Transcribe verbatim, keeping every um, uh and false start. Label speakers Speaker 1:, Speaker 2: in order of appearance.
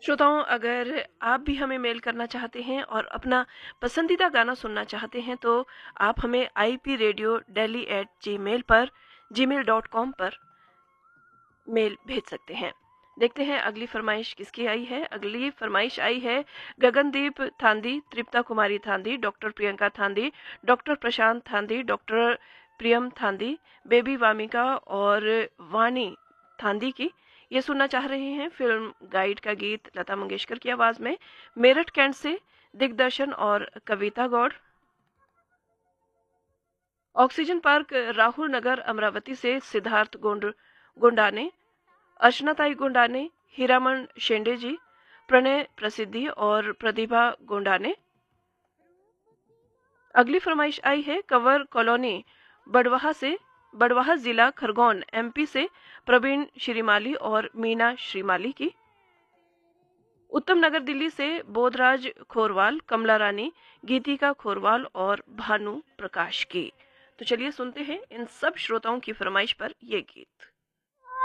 Speaker 1: श्रोताओं, अगर आप भी हमें मेल करना चाहते हैं और अपना पसंदीदा गाना सुनना चाहते हैं तो आप हमें I P radio daily eight ji mail पर जी मेल डॉट कॉम पर मेल भेज सकते हैं। देखते हैं अगली फरमाइश किसकी आई है। अगली फरमाइश आई है गगनदीप थांदी, तृप्ता कुमारी थांदी, डॉक्टर प्रियंका थांदी, डॉक्टर प्रशांत थांदी, डॉक्टर प्रियम थांदी, बेबी वामिका और वाणी थांदी की। ये सुनना चाह रहे हैं फिल्म गाइड का गीत लता मंगेशकर की आवाज में। मेरठ कैंट से दिग्दर्शन और कविता गौड़। ऑक्सीजन पार्क राहुल नगर अमरावती से सिद्धार्थ गोंड गुंडाने, अर्चनाताई गुंडाने, हीरामन शेंडे जी, प्रणय प्रसिद्धि और प्रतिभा गुंडाने। अगली फरमाइश आई है कंवर कॉलोनी बड़वाहा से, बड़वाहा जिला खरगोन एमपी से प्रवीण श्रीमाली और मीना श्रीमाली की। उत्तम नगर दिल्ली से बोधराज खोरवाल, कमला रानी, गीतिका खोरवाल और भानु प्रकाश की। तो चलिए सुनते हैं इन सब श्रोताओं की फरमाइश पर ये गीत।